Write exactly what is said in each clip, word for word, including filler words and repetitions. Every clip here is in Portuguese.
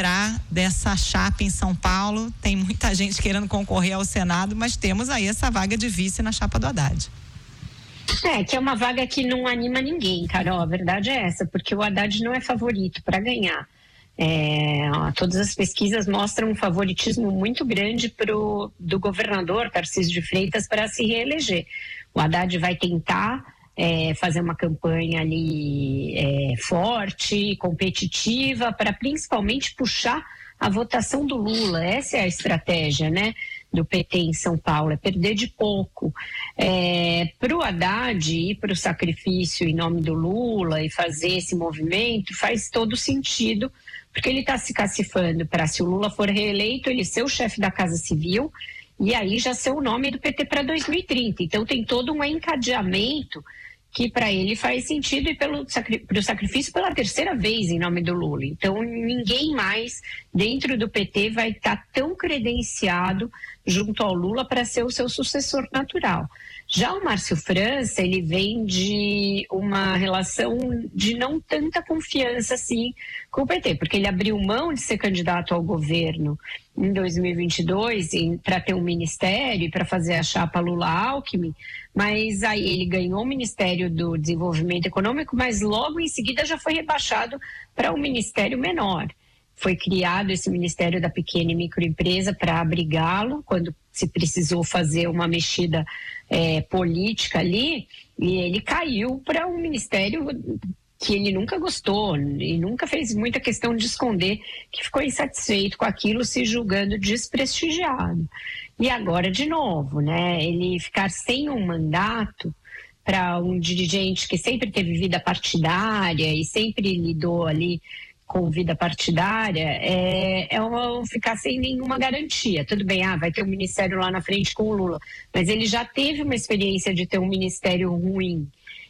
esperar dessa chapa em São Paulo? Tem muita gente querendo concorrer ao Senado, mas temos aí essa vaga de vice na chapa do Haddad. É, que é uma vaga que não anima ninguém, Carol, a verdade é essa, porque o Haddad não é favorito para ganhar. É, ó, todas as pesquisas mostram um favoritismo muito grande pro, do governador Tarcísio de Freitas para se reeleger. O Haddad vai tentar é, fazer uma campanha ali é, forte, competitiva, para principalmente puxar a votação do Lula. Essa é a estratégia, né, do P T em São Paulo, é perder de pouco. É, para o Haddad ir para o sacrifício em nome do Lula e fazer esse movimento faz todo sentido, porque ele está se cacifando para, se o Lula for reeleito, ele ser o chefe da Casa Civil e aí já ser o nome do P T para dois mil e trinta. Então tem todo um encadeamento que para ele faz sentido e pelo pro sacrifício pela terceira vez em nome do Lula. Então ninguém mais dentro do P T vai estar tá tão credenciado junto ao Lula para ser o seu sucessor natural. Já o Márcio França, ele vem de uma relação de não tanta confiança assim com o P T, porque ele abriu mão de ser candidato ao governo em dois mil e vinte e dois para ter um ministério e para fazer a chapa Lula-Alckmin, mas aí ele ganhou o Ministério do Desenvolvimento Econômico, mas logo em seguida já foi rebaixado para um ministério menor. Foi criado esse Ministério da Pequena e Microempresa para abrigá-lo quando se precisou fazer uma mexida é, política ali, e ele caiu para um ministério que ele nunca gostou e nunca fez muita questão de esconder que ficou insatisfeito com aquilo, se julgando desprestigiado. E agora, de novo, né, ele ficar sem um mandato para um dirigente que sempre teve vida partidária e sempre lidou ali com vida partidária, é, é uma, ficar sem nenhuma garantia. Tudo bem, ah, vai ter um ministério lá na frente com o Lula, mas ele já teve uma experiência de ter um ministério ruim.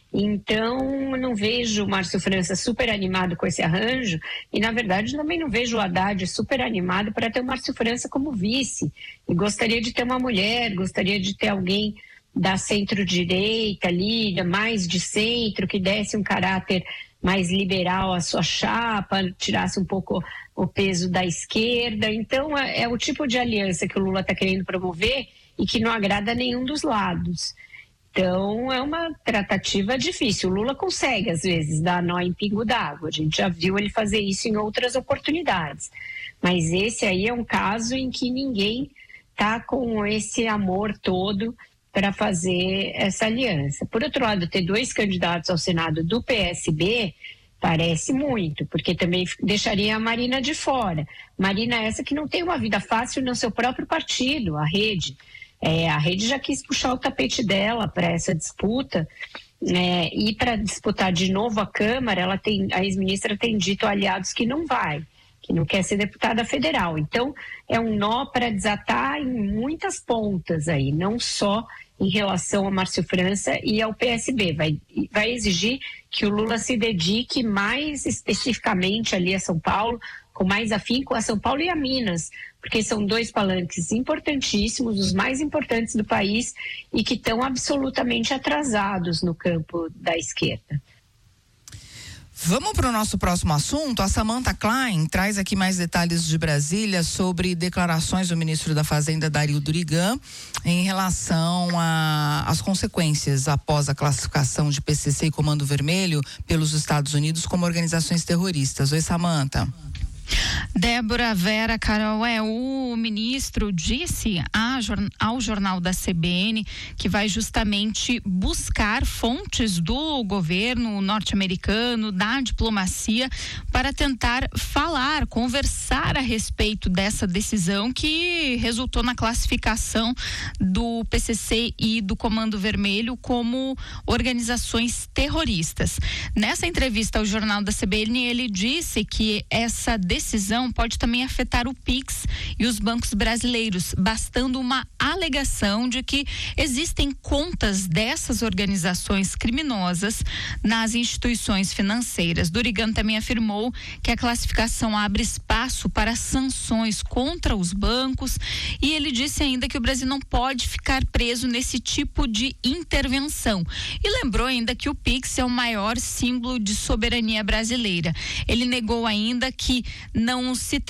Então, não vejo o Márcio França super animado com esse arranjo e, na verdade, também não vejo o Haddad super animado para ter o Márcio França como vice. E gostaria de ter uma mulher, gostaria de ter alguém da centro-direita ali, mais de centro, que desse um caráter mais liberal à sua chapa, tirasse um pouco o peso da esquerda. Então, é, é o tipo de aliança que o Lula está querendo promover e que não agrada a nenhum dos lados. Então, é uma tratativa difícil. O Lula consegue, às vezes, dar nó em pingo d'água. A gente já viu ele fazer isso em outras oportunidades. Mas esse aí é um caso em que ninguém está com esse amor todo para fazer essa aliança. Por outro lado, ter dois candidatos ao Senado do P S B parece muito, porque também deixaria a Marina de fora. Marina essa que não tem uma vida fácil no seu próprio partido, a Rede. É, a Rede já quis puxar o tapete dela para essa disputa, né, e para disputar de novo a Câmara, ela tem, a ex-ministra tem dito a aliados que não vai, que não quer ser deputada federal. Então, é um nó para desatar em muitas pontas aí, não só em relação ao Márcio França e ao P S B. Vai, vai exigir que o Lula se dedique mais especificamente ali a São Paulo, com mais afinco a São Paulo e a Minas, porque são dois palanques importantíssimos, os mais importantes do país e que estão absolutamente atrasados no campo da esquerda. Vamos para o nosso próximo assunto. A Samantha Klein traz aqui mais detalhes de Brasília sobre declarações do ministro da Fazenda, Dario Durigan, em relação às consequências após a classificação de P C C e Comando Vermelho pelos Estados Unidos como organizações terroristas. Oi, Samantha. Débora, Vera, Carol, é, o ministro disse a, ao jornal da C B N que vai justamente buscar fontes do governo norte-americano, da diplomacia, para tentar falar, conversar a respeito dessa decisão que resultou na classificação do P C C e do Comando Vermelho como organizações terroristas. Nessa entrevista ao jornal da C B N, ele disse que essa decisão pode também afetar o Pix e os bancos brasileiros, bastando uma alegação de que existem contas dessas organizações criminosas nas instituições financeiras. Durigan também afirmou que a classificação abre espaço para sanções contra os bancos e ele disse ainda que o Brasil não pode ficar preso nesse tipo de intervenção. E lembrou ainda que o Pix é o maior símbolo de soberania brasileira. Ele negou ainda que não se